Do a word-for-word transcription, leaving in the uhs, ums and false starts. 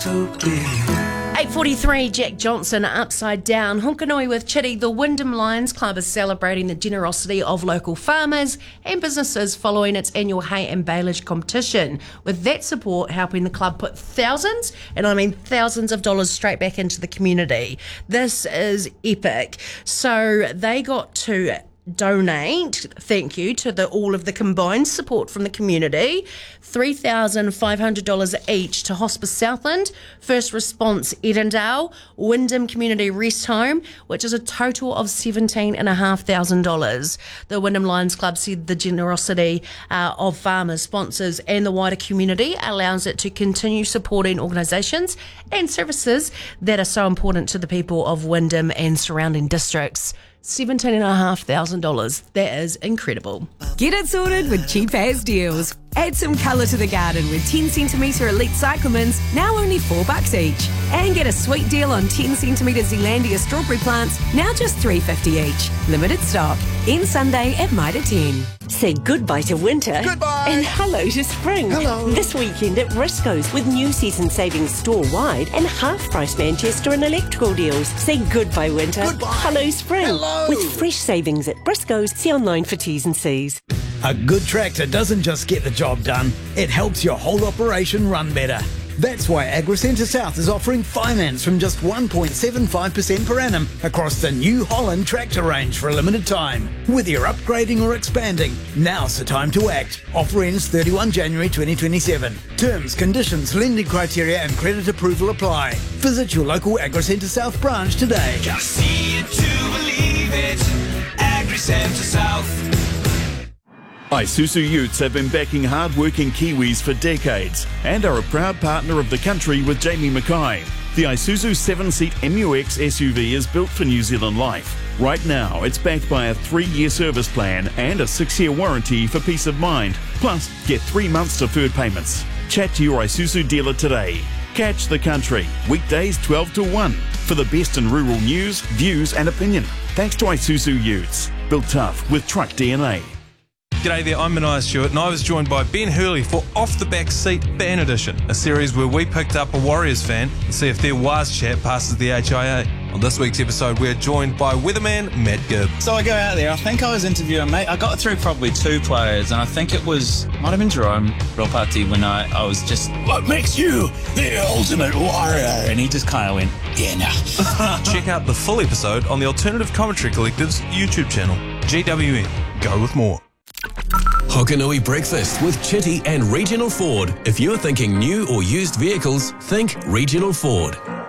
eight forty-three, Jack Johnson, Upside Down. Hunkanui with Chitty. The Wyndham Lions Club is celebrating the generosity of local farmers and businesses following its annual hay and baleage competition. With that support helping the club put thousands, and I mean thousands of dollars straight back into the community. This is epic. So they got to donate, thank you, to the all of the combined support from the community, three thousand five hundred dollars each to Hospice Southland, First Response Edendale, Wyndham Community Rest Home, which is a total of seventeen thousand five hundred dollars. The Wyndham Lions Club said the generosity uh, of farmers, sponsors and the wider community allows it to continue supporting organisations and services that are so important to the people of Wyndham and surrounding districts. seventeen thousand five hundred dollars. That is incredible. Get it sorted with Cheap As Deals. Add some colour to the garden with ten centimetre Elite Cyclamens, now only four bucks each. And get a sweet deal on ten centimetre Zealandia strawberry plants, now just three fifty each. Limited stock. End Sunday at Mitre ten. Say goodbye to winter. Goodbye. And hello to spring. Hello. This weekend at Briscoe's with new season savings store-wide and half-price Manchester and electrical deals. Say goodbye winter. Goodbye. Hello spring. Hello. With fresh savings at Briscoe's. See online for T's and C's. A good tractor doesn't just get the job done, it helps your whole operation run better. That's why AgriCentre South is offering finance from just one point seven five percent per annum across the New Holland tractor range for a limited time. Whether you're upgrading or expanding, now's the time to act. Offer ends thirty-first January twenty twenty-seven. Terms, conditions, lending criteria and credit approval apply. Visit your local AgriCentre South branch today. Just see it to believe it. AgriCentre South. Isuzu Utes have been backing hard-working Kiwis for decades and are a proud partner of the country with Jamie Mackay. The Isuzu seven-seat M U X S U V is built for New Zealand life. Right now, it's backed by a three-year service plan and a six-year warranty for peace of mind. Plus, get three months deferred payments. Chat to your Isuzu dealer today. Catch the country, weekdays twelve to one, for the best in rural news, views and opinion. Thanks to Isuzu Utes, built tough with truck D N A. G'day there, I'm Mania Stewart and I was joined by Ben Hurley for Off the Back Seat Fan Edition, a series where we picked up a Warriors fan and see if their wise chat passes the H I A. On this week's episode, we're joined by weatherman Matt Gibb. So I go out there, I think I was interviewing, mate, I got through probably two players and I think it was, might have been Jerome Ropati when I, I was just, what makes you the ultimate warrior? And he just kind of went, yeah, no. Check out the full episode on the Alternative Commentary Collective's YouTube channel, G W N. Go with more. Hokanui Breakfast with Chitty and Regional Ford. If you're thinking new or used vehicles, think Regional Ford.